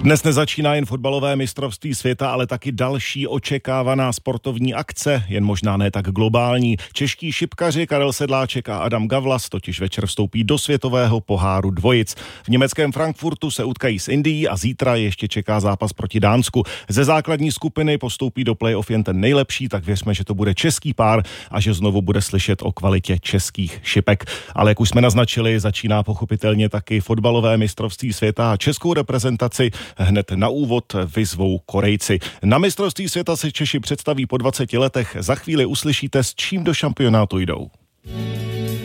Dnes nezačíná jen fotbalové mistrovství světa, ale taky další očekávaná sportovní akce, jen možná ne tak globální. Čeští šipkaři Karel Sedláček a Adam Gavlas totiž večer vstoupí do světového poháru dvojic. V německém Frankfurtu se utkají s Indií a zítra ještě čeká zápas proti Dánsku. Ze základní skupiny postoupí do play-off jen ten nejlepší, tak věřme, že to bude český pár a že znovu bude slyšet o kvalitě českých šipek. Ale jak už jsme naznačili, začíná pochopitelně taky fotbalové mistrovství světa a českou reprezentaci hned na úvod vyzvou Korejci. Na mistrovství světa se Češi představí po 20 letech. Za chvíli uslyšíte, s čím do šampionátu jdou.